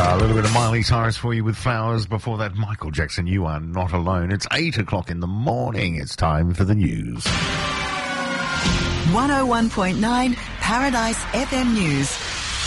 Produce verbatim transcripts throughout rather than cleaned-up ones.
A little bit of Miley Cyrus for you with Flowers. Before that, Michael Jackson, You Are Not Alone. It's eight o'clock in the morning. It's time for the news. one oh one point nine Paradise F M News.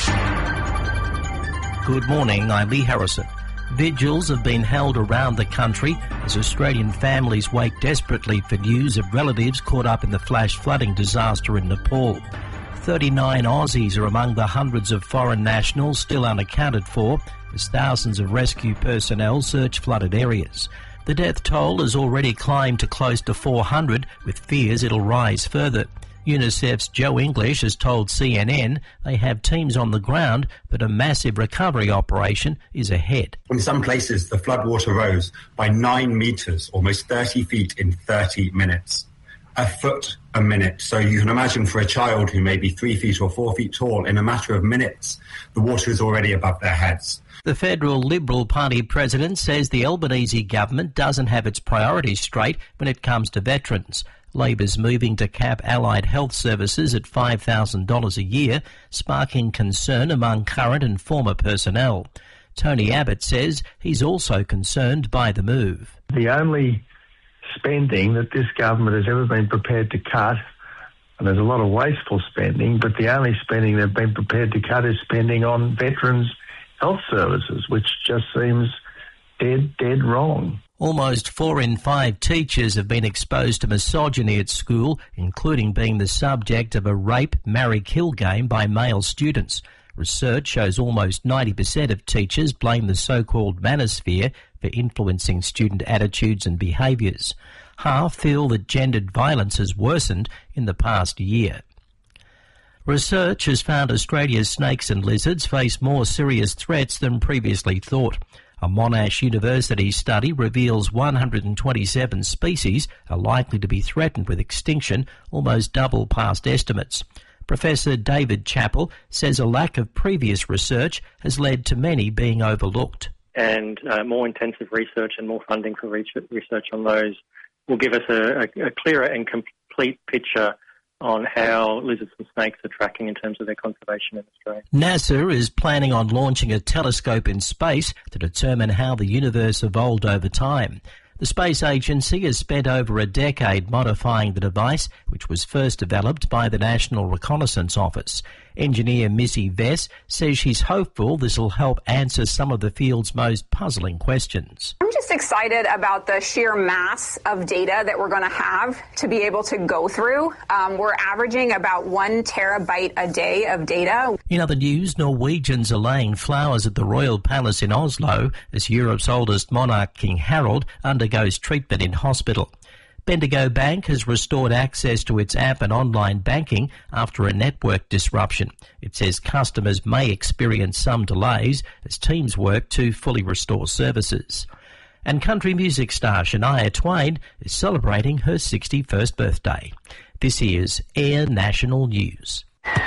Good morning, I'm Lee Harrison. Vigils have been held around the country as Australian families wait desperately for news of relatives caught up in the flash flooding disaster in Nepal. thirty-nine Aussies are among the hundreds of foreign nationals still unaccounted for as thousands of rescue personnel search flooded areas. The death toll has already climbed to close to four hundred, with fears it'll rise further. UNICEF's Joe English has told C N N they have teams on the ground, but a massive recovery operation is ahead. In some places, the floodwater rose by nine metres, almost thirty feet in thirty minutes. A foot a minute. So you can imagine for a child who may be three feet or four feet tall, in a matter of minutes, the water is already above their heads. The federal Liberal Party president says the Albanese government doesn't have its priorities straight when it comes to veterans. Labor's moving to cap allied health services at five thousand dollars a year, sparking concern among current and former personnel. Tony Abbott says he's also concerned by the move. The only spending that this government has ever been prepared to cut, and there's a lot of wasteful spending, but the only spending they've been prepared to cut is spending on veterans' health services, which just seems dead, dead wrong. Almost four in five teachers have been exposed to misogyny at school, including being the subject of a rape, marry, kill game by male students. Research shows almost ninety percent of teachers blame the so-called manosphere for influencing student attitudes and behaviours. Half feel that gendered violence has worsened in the past year. Research has found Australia's snakes and lizards face more serious threats than previously thought. A Monash University study reveals one hundred twenty-seven species are likely to be threatened with extinction, almost double past estimates. Professor David Chappell says a lack of previous research has led to many being overlooked. And uh, more intensive research and more funding for research on those will give us a, a, a clearer and complete picture on how lizards and snakes are tracking in terms of their conservation in Australia. NASA is planning on launching a telescope in space to determine how the universe evolved over time. The space agency has spent over a decade modifying the device, which was first developed by the National Reconnaissance Office. Engineer Missy Vess says she's hopeful this will help answer some of the field's most puzzling questions. I'm just excited about the sheer mass of data that we're going to have to be able to go through. Um, we're averaging about one terabyte a day of data. In other news, Norwegians are laying flowers at the Royal Palace in Oslo as Europe's oldest monarch, King Harold, undergoes treatment in hospital. Bendigo Bank has restored access to its app and online banking after a network disruption. It says customers may experience some delays as teams work to fully restore services. And country music star Shania Twain is celebrating her sixty-first birthday. This is Air National News.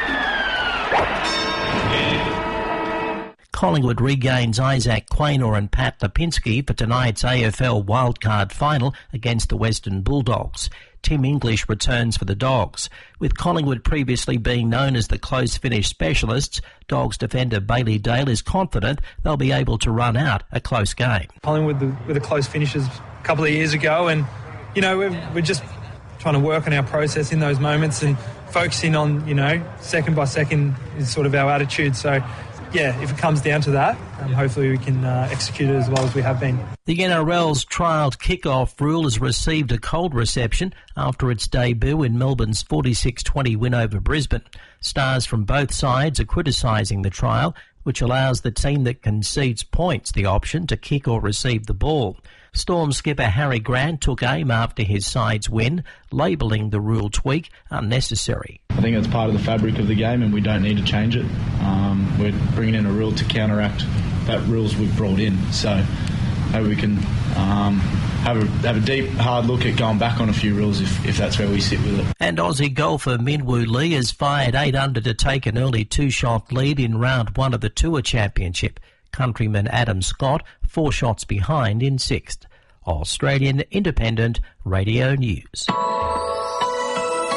Collingwood regains Isaac Quaynor and Pat Lipinski for tonight's A F L wildcard final against the Western Bulldogs. Tim English returns for the Dogs. With Collingwood previously being known as the close finish specialists, Dogs defender Bailey Dale is confident they'll be able to run out a close game. Collingwood with the, with the close finishes a couple of years ago, and, you know, we're, we're just trying to work on our process in those moments and focusing on, you know, second by second is sort of our attitude. So, yeah, if it comes down to that, um, hopefully we can uh, execute it as well as we have been. The N R L's trialled kick-off rule has received a cold reception after its debut in Melbourne's forty-six twenty win over Brisbane. Stars from both sides are criticising the trial, which allows the team that concedes points the option to kick or receive the ball. Storm skipper Harry Grant took aim after his side's win, labelling the rule tweak unnecessary. I think it's part of the fabric of the game and we don't need to change it. Um, we're bringing in a rule to counteract that rules we've brought in. So maybe we can um, have, a, have a deep, hard look at going back on a few rules if, if that's where we sit with it. And Aussie golfer Minwoo Lee has fired eight under to take an early two-shot lead in round one of the Tour Championship. Countryman Adam Scott four shots behind in sixth. Australian Independent Radio News.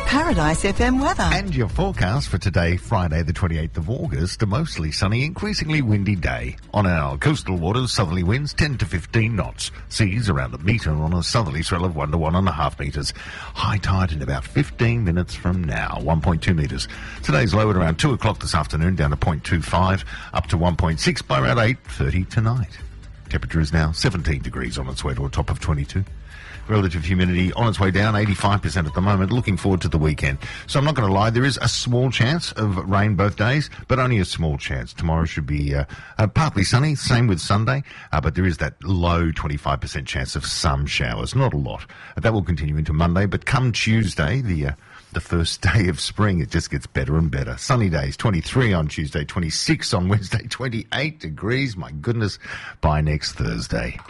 Paradise F M weather. And your forecast for today, Friday the twenty-eighth of August, a mostly sunny, increasingly windy day. On our coastal waters, southerly winds ten to fifteen knots. Seas around a metre on a southerly swell of one to one and a half metres. High tide in about fifteen minutes from now, one point two metres. Today's low at around two o'clock this afternoon, down to zero point two five, up to one point six by around eight thirty tonight. Temperature is now seventeen degrees on its way to a top of twenty-two. Relative humidity on its way down, eighty-five percent at the moment. Looking forward to the weekend. So I'm not going to lie, there is a small chance of rain both days, but only a small chance. Tomorrow should be uh, uh, partly sunny, same with Sunday, uh, but there is that low twenty-five percent chance of some showers. Not a lot. Uh, that will continue into Monday, but come Tuesday, the uh, the first day of spring, it just gets better and better. Sunny days, twenty-three on Tuesday, twenty-six on Wednesday, twenty-eight degrees. My goodness, by next Thursday.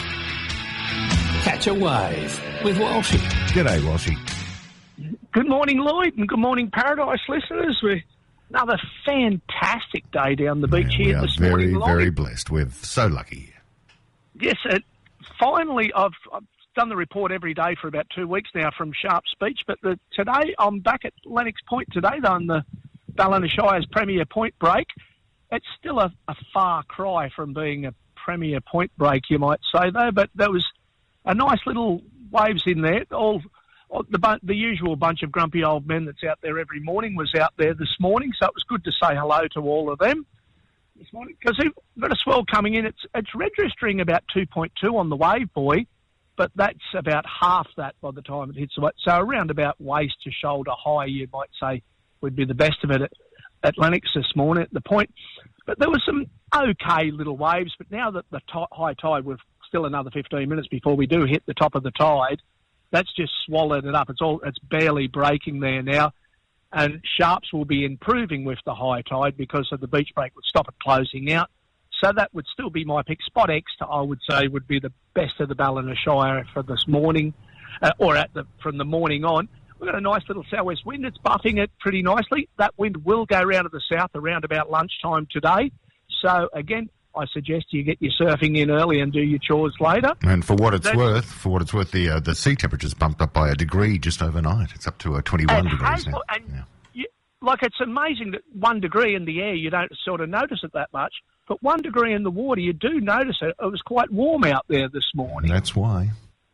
Catch a wave with Walshy. G'day, Walshy. Good morning, Lloyd, and good morning, Paradise listeners. We're another fantastic day down the beach yeah, here we this are very, morning. Lloyd. very blessed. We're so lucky. Yes, uh, finally, I've, I've done the report every day for about two weeks now from Sharps Beach, but the, today I'm back at Lennox Point today, though, on the Ballina Shire's Premier Point break. It's still a, a far cry from being a Premier Point break, you might say, though, but there was a nice little waves in there. All, all the bu- the usual bunch of grumpy old men that's out there every morning was out there this morning, so it was good to say hello to all of them this morning. Because we've got a swell coming in. It's it's registering about two point two on the wave buoy, but that's about half that by the time it hits the wave. So around about waist to shoulder high, you might say, would be the best of it at, at Lennox this morning at the point. But there was some okay little waves, but now that the t- high tide, we've still another fifteen minutes before we do hit the top of the tide. That's just swallowed it up. It's all it's barely breaking there now. And Sharps will be improving with the high tide because of the beach break would stop it closing out. So that would still be my pick. Spot X, I would say, would be the best of the Ballina Shire for this morning, uh, or at the from the morning on. We've got a nice little southwest wind. It's buffing it pretty nicely. That wind will go round to the south around about lunchtime today. So, again, I suggest you get your surfing in early and do your chores later. And for what it's That's, worth, for what it's worth, the uh, the sea temperature's bumped up by a degree just overnight. It's up to uh, twenty-one degrees now. And yeah. you, like, it's amazing that one degree in the air, you don't sort of notice it that much. But one degree in the water, you do notice it. It was quite warm out there this morning. That's why.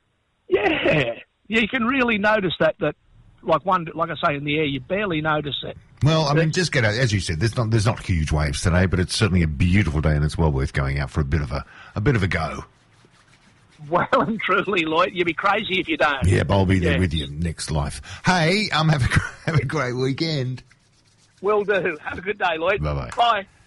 Yeah. You can really notice that, that like one, like I say, in the air, you barely notice it. Well, I mean, just get out, as you said, there's not there's not huge waves today, but it's certainly a beautiful day and it's well worth going out for a bit of a a bit of a go. Well and truly, Lloyd, you'd be crazy if you don't. Yeah, but I'll be there yeah. with you next life. Hey, um, have a have a great weekend. Will do. Have a good day, Lloyd. Bye-bye. Bye.